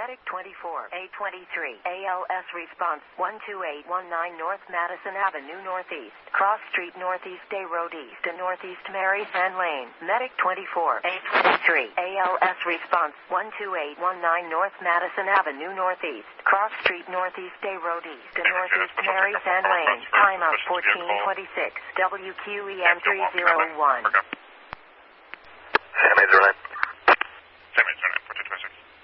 Medic 24, A23, ALS response 12819 North Madison Avenue Northeast, Cross Street Northeast Day Road East and Northeast Mary Ann Lane. Medic 24, A23, ALS response 12819 North Madison Avenue Northeast, Cross Street Northeast Day Road East and Northeast Mary Ann Lane. Timeout 1426, WQEM 301. Major 9.